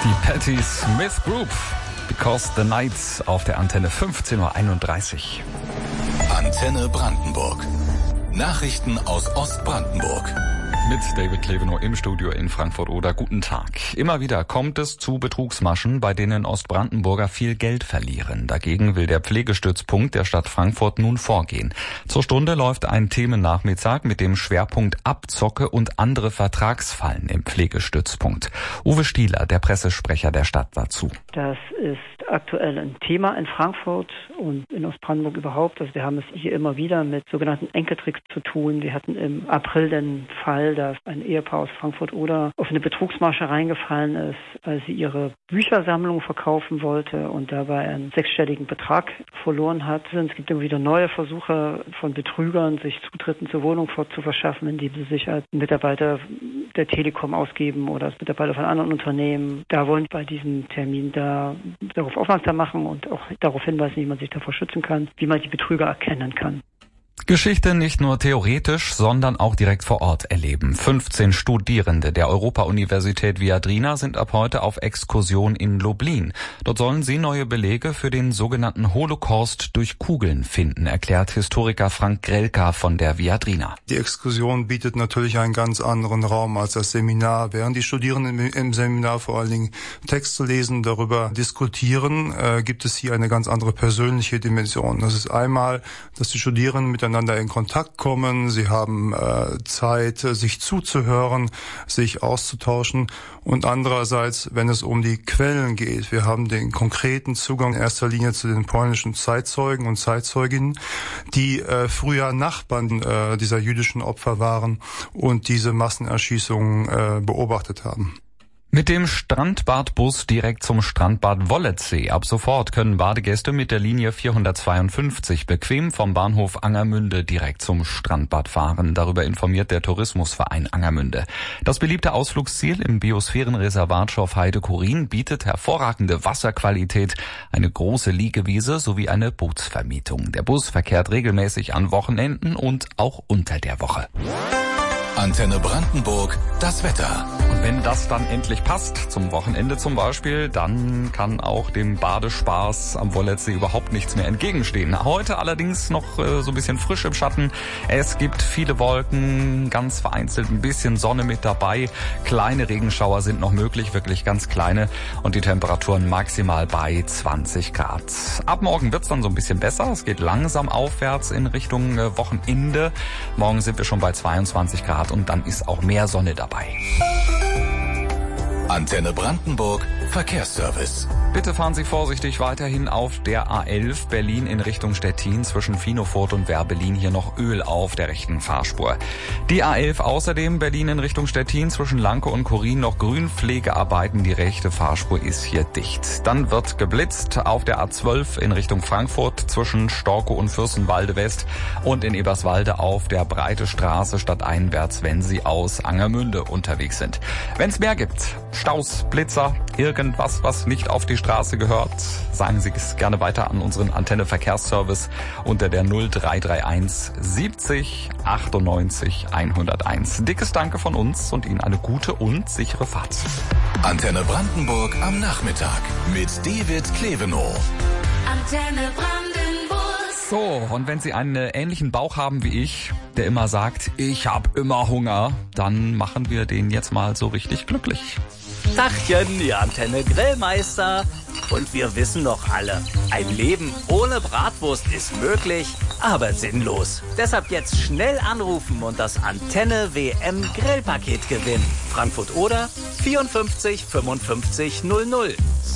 Die Patti Smith Group, Because the Night auf der Antenne 15:31 Uhr. Antenne Brandenburg. Nachrichten aus Ostbrandenburg. Mit David Klevenow im Studio in Frankfurt-Oder. Guten Tag. Immer wieder kommt es zu Betrugsmaschen, bei denen Ostbrandenburger viel Geld verlieren. Dagegen will der Pflegestützpunkt der Stadt Frankfurt nun vorgehen. Zur Stunde läuft ein Themennachmittag mit dem Schwerpunkt Abzocke und andere Vertragsfallen im Pflegestützpunkt. Uwe Stieler, der Pressesprecher der Stadt, dazu. Das ist aktuell ein Thema in Frankfurt und in Ostbrandenburg überhaupt. Also wir haben es hier immer wieder mit sogenannten Enkeltricks zu tun. Wir hatten im April den Fall, dass ein Ehepaar aus Frankfurt-Oder auf eine Betrugsmasche reingefallen ist, als sie ihre Büchersammlung verkaufen wollte und dabei einen sechsstelligen Betrag verloren hat. Es gibt immer wieder neue Versuche von Betrügern, sich Zutritten zur Wohnung zu verschaffen, indem sie sich als Mitarbeiter der Telekom ausgeben oder als Mitarbeiter von anderen Unternehmen. Da wollen wir bei diesem Termin darauf aufmerksam machen und auch darauf hinweisen, wie man sich davor schützen kann, wie man die Betrüger erkennen kann. Geschichte nicht nur theoretisch, sondern auch direkt vor Ort erleben. 15 Studierende der Europa-Universität Viadrina sind ab heute auf Exkursion in Lublin. Dort sollen sie neue Belege für den sogenannten Holocaust durch Kugeln finden, erklärt Historiker Frank Grelka von der Viadrina. Die Exkursion bietet natürlich einen ganz anderen Raum als das Seminar. Während die Studierenden im Seminar vor allen Dingen Texte lesen, darüber diskutieren, gibt es hier eine ganz andere persönliche Dimension. Das ist einmal, dass die Studierenden miteinander in Kontakt kommen, sie haben Zeit, sich zuzuhören, sich auszutauschen und andererseits, wenn es um die Quellen geht, wir haben den konkreten Zugang in erster Linie zu den polnischen Zeitzeugen und Zeitzeuginnen, die früher Nachbarn dieser jüdischen Opfer waren und diese Massenerschießungen beobachtet haben. Mit dem Strandbadbus direkt zum Strandbad Wolletsee. Ab sofort können Badegäste mit der Linie 452 bequem vom Bahnhof Angermünde direkt zum Strandbad fahren. Darüber informiert der Tourismusverein Angermünde. Das beliebte Ausflugsziel im Biosphärenreservat Schorfheide-Chorin bietet hervorragende Wasserqualität, eine große Liegewiese sowie eine Bootsvermietung. Der Bus verkehrt regelmäßig an Wochenenden und auch unter der Woche. Antenne Brandenburg, das Wetter. Und wenn das dann endlich passt, zum Wochenende zum Beispiel, dann kann auch dem Badespaß am Wolletsee überhaupt nichts mehr entgegenstehen. Heute allerdings noch so ein bisschen frisch im Schatten. Es gibt viele Wolken, ganz vereinzelt ein bisschen Sonne mit dabei. Kleine Regenschauer sind noch möglich, wirklich ganz kleine. Und die Temperaturen maximal bei 20 Grad. Ab morgen wird's dann so ein bisschen besser. Es geht langsam aufwärts in Richtung Wochenende. Morgen sind wir schon bei 22 Grad. Und dann ist auch mehr Sonne dabei. Antenne Brandenburg, Verkehrsservice. Bitte fahren Sie vorsichtig weiterhin auf der A11 Berlin in Richtung Stettin zwischen Finofurt und Werbelin hier noch Öl auf der rechten Fahrspur. Die A11 außerdem Berlin in Richtung Stettin zwischen Lanke und Chorin noch Grünpflegearbeiten. Die rechte Fahrspur ist hier dicht. Dann wird geblitzt auf der A12 in Richtung Frankfurt zwischen Storkow und Fürstenwalde West und in Eberswalde auf der Breite Straße stadteinwärts, wenn Sie aus Angermünde unterwegs sind. Wenn es mehr gibt, Staus, Blitzer, irgendwas, was nicht auf die Straße gehört, sagen Sie es gerne weiter an unseren Antenne Verkehrsservice unter der 0331 70 98 101. Dickes Danke von uns und Ihnen eine gute und sichere Fahrt. Antenne Brandenburg am Nachmittag mit David Klevenow. Antenne Brandenburg. So, und wenn Sie einen ähnlichen Bauch haben wie ich, der immer sagt, ich habe immer Hunger, dann machen wir den jetzt mal so richtig glücklich. Tachchen, die Antenne Grillmeister. Und wir wissen doch alle, ein Leben ohne Bratwurst ist möglich, aber sinnlos. Deshalb jetzt schnell anrufen und das Antenne WM Grillpaket gewinnen. Frankfurt-Oder 54 55 00.